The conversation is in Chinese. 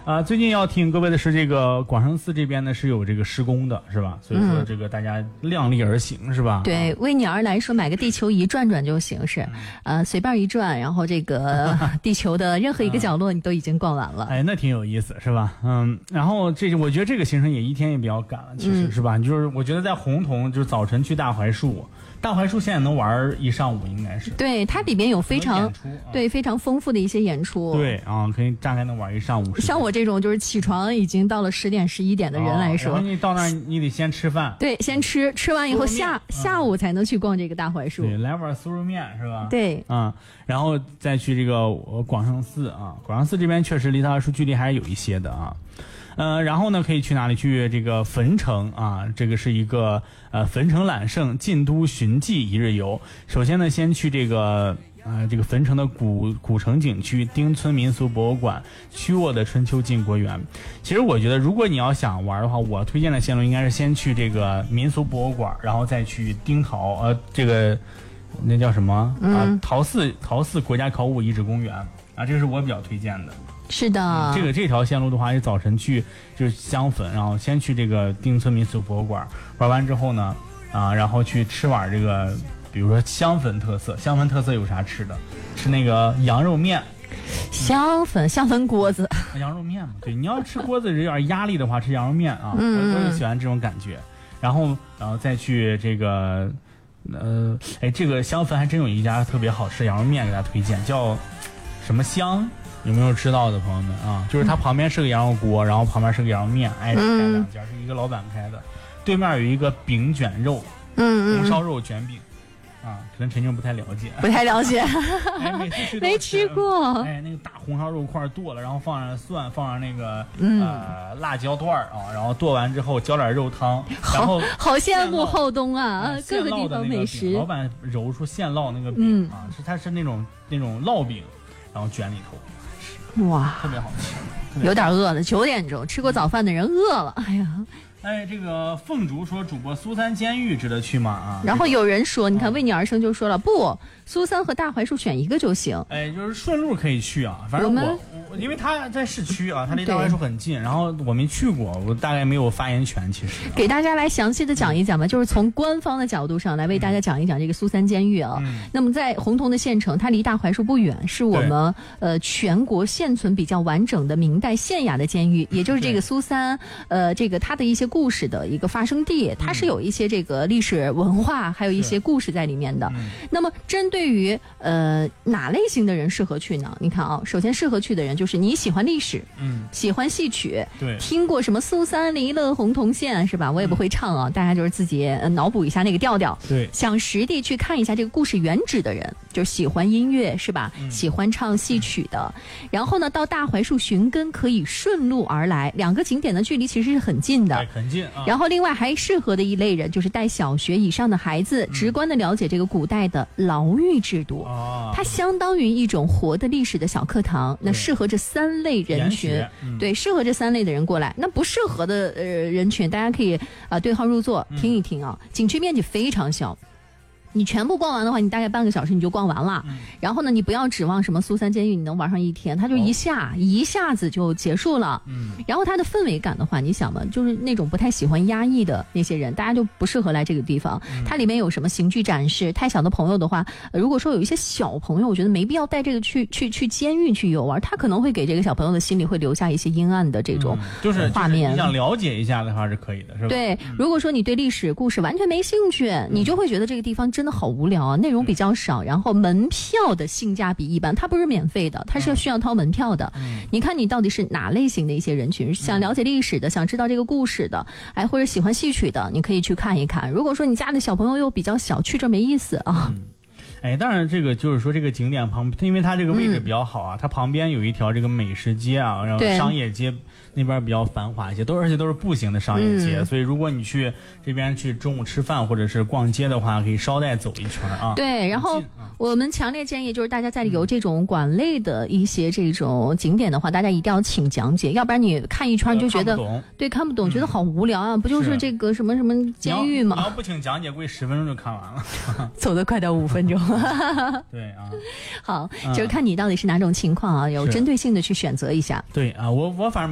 最近要提醒各位的是，这个广胜寺这边呢是有这个施工的，是吧？所以说这个大家量力而行，是吧？ 对，为你而来说，买个地球仪转转就行，是，随便一转，然后这个地球的任何一个角落你都已经逛完了。 哎，那挺有意思，是吧？然后我觉得这个行程也一天也比较赶了，其实是吧？就是我觉得在洪洞，就是早晨去大槐树。大槐树现在能玩一上午，应该是。对， 它里边有非常非常丰富的一些演出。 对啊，可以大概能玩一上午。 像我这种就是起床已经到了10点11点的人来说， 然后你到那儿你得先吃饭。 对，先吃完以后下午才能去逛这个大槐树。 对，来碗酥肉面是吧？ 对， 然后再去这个广胜寺啊，广胜寺这边确实离大槐树距离还是有一些的啊。然后呢，可以去哪里？去这个汾城啊，这个是一个汾城揽胜晋都寻迹一日游。首先呢，先去这个汾城的古城景区、丁村民俗博物馆、曲沃的春秋晋国园。其实我觉得，如果你要想玩的话，我推荐的线路应该是先去这个民俗博物馆，然后再去丁陶这个那叫什么陶寺国家考古遗址公园啊，这个是我比较推荐的。 是的， 这条线路的话，是早晨去就是香汾，然后先去这个丁村民俗博物馆玩完之后呢，然后去吃碗这个，比如说香汾特色有啥吃的？吃那个羊肉面。 香汾锅子。 羊肉面嘛，对，你要吃锅子有点压力的话，吃羊肉面啊，我就喜欢这种感觉。然后再去这个，这个香汾还真有一家特别好吃的羊肉面给大家推荐，叫什么香？有没有知道的朋友们啊？就是它旁边是个羊肉锅，然后旁边是个羊肉面，开两家，是一个老板开的。对面有一个饼卷肉，红烧肉卷饼，可能陈静不太了解。每次去没吃过。 那个大红烧肉块剁了，然后放上蒜，放上那个辣椒段然后剁完之后浇点肉汤，然后好羡慕后东啊，各个地方美食。 老板揉出现烙那个饼它是那种烙饼，然后卷里头。 哇， 特别好吃， 有点饿了。9点钟吃过早饭的人饿了， 这个凤竹说主播苏三监狱值得去吗？ 然后有人说，你看为你而生就说了，不，苏三和大槐树选一个就行。 就是顺路可以去啊，反正我因为他在市区啊，他离大槐树很近，然后我没去过，我大概没有发言权。其实给大家来详细的讲一讲吧，就是从官方的角度上来为大家讲一讲这个苏三监狱啊。那么在洪洞的县城，它离大槐树不远，是我们全国现存比较完整的明代县衙的监狱，也就是这个苏三这个它的一些故事的一个发生地，它是有一些这个历史文化，还有一些故事在里面的。那么针对于哪类型的人适合去呢？你看啊，首先适合去的人就是你喜欢历史，喜欢戏曲， 对， 听过什么苏三离了洪洞县是吧？我也不会唱啊，大家就是自己脑补一下那个调调。 对， 想实地去看一下这个故事原址的人，就喜欢音乐是吧？喜欢唱戏曲的。然后呢，到大槐树寻根可以顺路而来，两个景点的距离其实是很近的， 很近啊。 然后另外还适合的一类人就是带小学以上的孩子，直观的了解这个古代的牢狱制度。它相当于一种活的历史的小课堂，那适合这3类人群。对，适合这3类的人过来。那不适合的人群，大家可以对号入座听一听啊。景区面积非常小。你全部逛完的话，你大概半个小时你就逛完了。然后呢，你不要指望什么苏三监狱你能玩上一天，它就一下子就结束了。然后它的氛围感的话，你想嘛，就是那种不太喜欢压抑的那些人，大家就不适合来这个地方。它里面有什么刑具展示，太小的朋友的话，如果说有一些小朋友，我觉得没必要带这个去监狱去游玩，他可能会给这个小朋友的心里会留下一些阴暗的这种画面。 你想了解一下的话是可以的，是吧？ 对，如果说你对历史故事完全没兴趣，你就会觉得这个地方真的好无聊啊，内容比较少，然后门票的性价比一般，它不是免费的，它是需要掏门票的。你看你到底是哪类型的一些人群，想了解历史的，想知道这个故事的，或者喜欢戏曲的，你可以去看一看。如果说你家的小朋友又比较小，去这没意思啊。 当然这个就是说这个景点旁边，因为它这个位置比较好啊，它旁边有一条这个美食街啊，然后商业街那边比较繁华一些，而且都是步行的商业街，所以如果你去这边去中午吃饭或者是逛街的话，可以捎带走一圈啊。 对，然后我们强烈建议就是大家在游这种馆类的一些这种景点的话，大家一定要请讲解，要不然你看一圈就觉得看不懂，觉得好无聊啊，不就是这个什么什么监狱吗？ 你要不请讲解，估计10分钟就看完了， 走得快到5分钟。 对啊， 好，就是看你到底是哪种情况啊，有针对性的去选择一下。 对啊，我反正